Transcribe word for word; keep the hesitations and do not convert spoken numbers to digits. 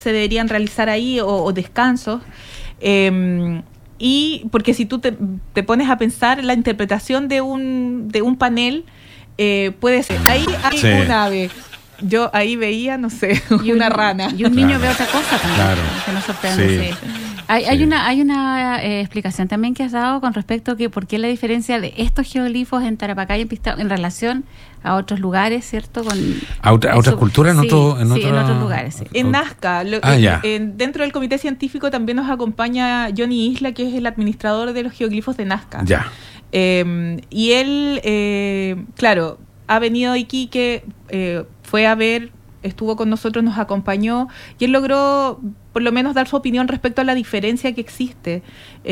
se deberían realizar ahí o, o descansos. Eh, y porque si tú te, te pones a pensar, la interpretación de un, de un panel eh, puede ser, ahí hay sí. un ave. Yo ahí veía, no sé, y una un, rana. Y un niño claro. ve otra cosa también. Claro. Que nos sorprende, sí. sí. Hay, hay sí. una, hay una eh, explicación también que has dado con respecto a que por qué la diferencia de estos geoglifos en Tarapacá y en Pistao en relación a otros lugares, ¿cierto? Con a, otra, a otras culturas en, sí, otro, en, sí, otro, en otros lugares. Sí. En Nazca, lo, ah, en, en, dentro del comité científico también nos acompaña Johnny Isla, que es el administrador de los geoglifos de Nazca. Ya. Eh, y él, eh, claro, ha venido a Iquique, eh, fue a ver, estuvo con nosotros, nos acompañó y él logró por lo menos dar su opinión respecto a la diferencia que existe. Eh,